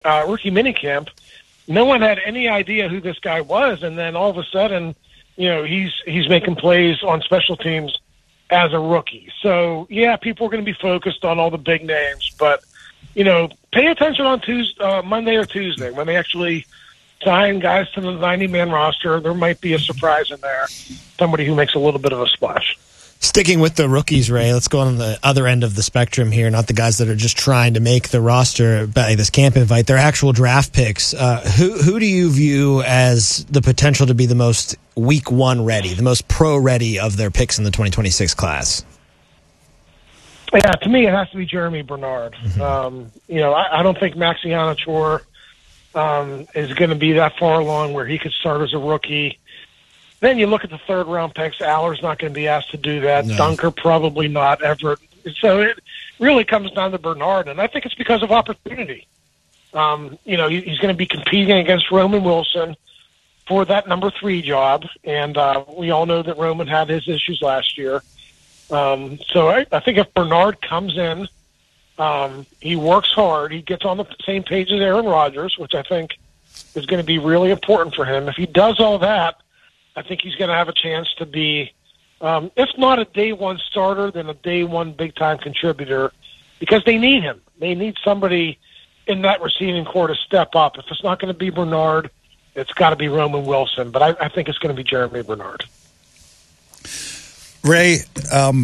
rookie minicamp, no one had any idea who this guy was, and then all of a sudden, he's making plays on special teams as a rookie. So, yeah, people are going to be focused on all the big names, but, pay attention on Monday or Tuesday when they actually sign guys to the 90-man roster. There might be a surprise in there, somebody who makes a little bit of a splash. Sticking with the rookies, Ray, let's go on the other end of the spectrum here, not the guys that are just trying to make the roster by this camp invite, their actual draft picks. Who do you view as the potential to be the most week one ready, the most pro ready of their picks in the 2026 class? Yeah, to me, it has to be Jeremy Bernard. Mm-hmm. I don't think Maxi Iheanacho is going to be that far along where he could start as a rookie. Then you look at the third-round picks. Aller's not going to be asked to do that. No. Dunker probably not. Everett. So it really comes down to Bernard, and I think it's because of opportunity. He's going to be competing against Roman Wilson for that number 3 job, and we all know that Roman had his issues last year. So I think if Bernard comes in, he works hard, he gets on the same page as Aaron Rodgers, which I think is going to be really important for him. If he does all that, I think he's going to have a chance to be, if not a day one starter, then a day one big-time contributor, because they need him. They need somebody in that receiving core to step up. If it's not going to be Bernard, it's got to be Roman Wilson. But I think it's going to be Jeremy Bernard. Ray, I'll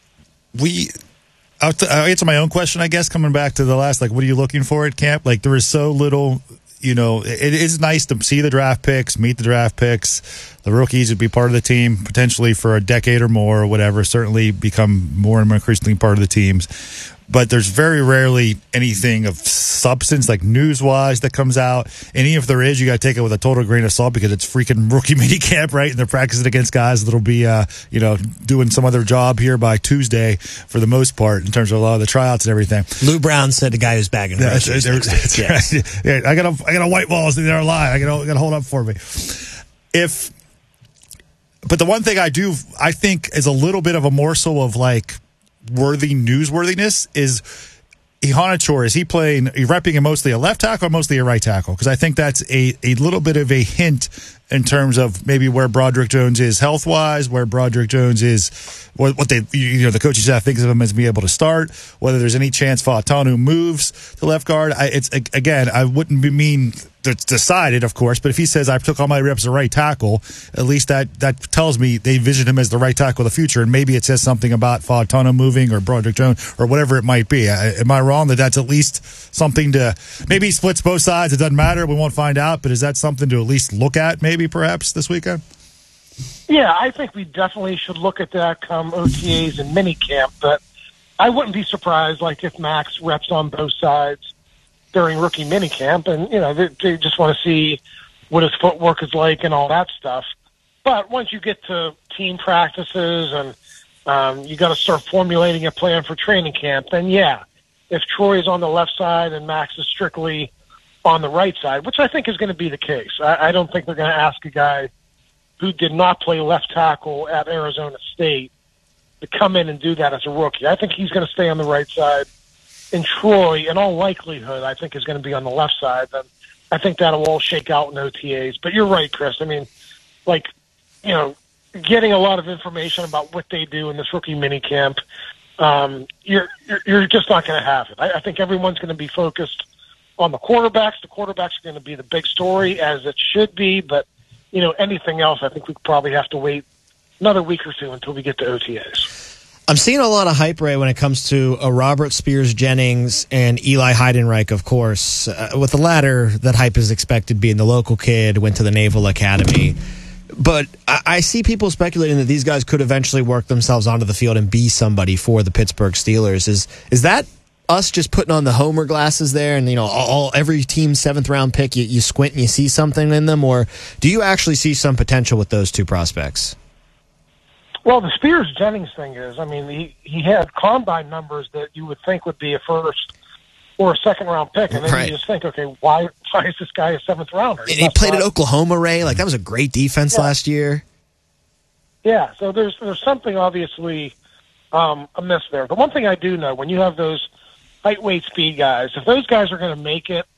answer my own question, I guess, coming back to the last, what are you looking for at camp? There is so little, it is nice to see the draft picks, meet the draft picks. The rookies would be part of the team potentially for a decade or more or whatever, certainly become more and more increasingly part of the teams. But there's very rarely anything of substance, news-wise, that comes out. And even if there is, you got to take it with a total grain of salt because it's freaking rookie minicamp, right? And they're practicing against guys that'll be, doing some other job here by Tuesday for the most part in terms of a lot of the tryouts and everything. Lou Brown said the guy who's bagging that's yes. Right. Yeah, I got a white balls in there alive. I got to hold up for me. But the one thing I think is a little bit of a morsel of newsworthiness is Iheanacho. Is he repping him mostly a left tackle or mostly a right tackle? Because I think that's a little bit of a hint in terms of maybe where Broderick Jones is health wise, where Broderick Jones is, what they, the coaching staff thinks of him as being able to start, whether there's any chance Fautanu moves to left guard. I wouldn't mean it's decided, of course, but if he says I took all my reps as a right tackle, at least that tells me they vision him as the right tackle of the future, and maybe it says something about Fautanu moving or Broderick Jones or whatever it might be. Am I wrong that that's at least something to, maybe he splits both sides, it doesn't matter, we won't find out, but is that something to at least look at maybe perhaps this weekend? Yeah, I think we definitely should look at that come OTAs and minicamp, but I wouldn't be surprised if Max reps on both sides during rookie minicamp, and they just want to see what his footwork is like and all that stuff. But once you get to team practices and you got to start formulating a plan for training camp, then if Troy is on the left side and Max is strictly on the right side, which I think is going to be the case. I don't think they're going to ask a guy who did not play left tackle at Arizona State to come in and do that as a rookie. I think he's going to stay on the right side. And Troy, in all likelihood, I think is going to be on the left side. Then I think that'll all shake out in OTAs. But you're right, Chris. I mean, getting a lot of information about what they do in this rookie minicamp, you're just not going to have it. I think everyone's going to be focused on the quarterbacks. The quarterbacks are going to be the big story, as it should be. But anything else, I think we probably have to wait another week or two until we get to OTAs. I'm seeing a lot of hype, Ray, when it comes to Robert Spears-Jennings and Eli Heidenreich, of course. With the latter, that hype is expected being the local kid, went to the Naval Academy. But I see people speculating that these guys could eventually work themselves onto the field and be somebody for the Pittsburgh Steelers. Is that us just putting on the homer glasses there and, every team's 7th-round pick, you squint and you see something in them? Or do you actually see some potential with those two prospects? Well, the Spears-Jennings thing is, he had combine numbers that you would think would be a first or a second-round pick, and then you just think, okay, why is this guy a 7th-rounder? And he played at Oklahoma, Ray. That was a great defense last year. Yeah, so there's something obviously amiss there. The one thing I do know, when you have those height, weight, speed guys, if those guys are going to make it